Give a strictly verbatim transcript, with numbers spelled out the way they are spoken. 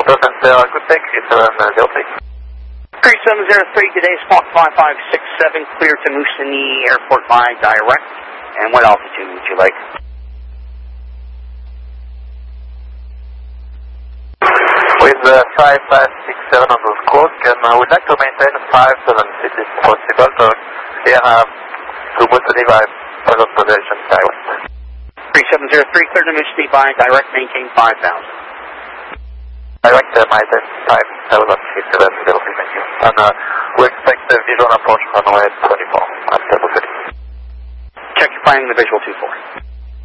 uh, good thank you, sir, and uh, Delta. three seven zero three, today's Squawk five five six seven, clear to Moosonee Airport by direct. And what altitude would you like? With uh, five five six seven on the squawk, and I would like to maintain five seven if it's possible, so here I have to Moosonee by present position direct. three seven zero three, clear to Moosonee by direct, maintain five thousand. Direct uh, maintain five thousand if seven zero three, thank you. And uh, we expect the visual approach runway twenty-four at Double City. Check your planning, the visual two four.